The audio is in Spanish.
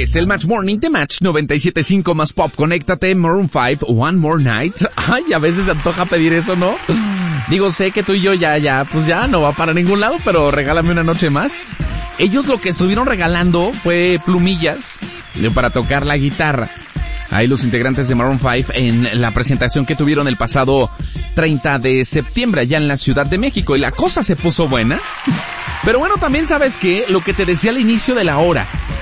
Es el Match Morning de Match 97.5 más Pop. Conéctate, Maroon 5, One More Night. Ay, a veces se antoja pedir eso, ¿no? Digo, sé que tú y yo pues ya no va para ningún lado, pero regálame una noche más. Ellos lo que estuvieron regalando fue plumillas para tocar la guitarra. Ahí los integrantes de Maroon 5 en la presentación que tuvieron el pasado 30 de septiembre allá en la Ciudad de México. Y la cosa se puso buena. Pero bueno, también sabes que lo que te decía al inicio de la hora,